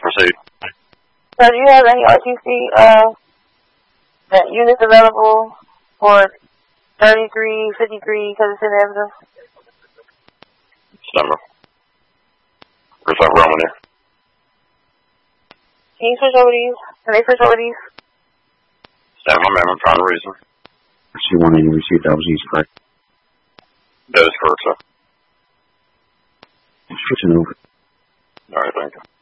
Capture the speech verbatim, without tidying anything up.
proceed. So do you have any R T C uh, units available for thirty-three fifty-three because it's in evidence? Number. Where's that Roman here? Can you switch over these? Can they switch over these? Stand my man, I'm trying to reason. C one and you received that was East, correct? That is correct, sir. Switching over. Alright, thank you.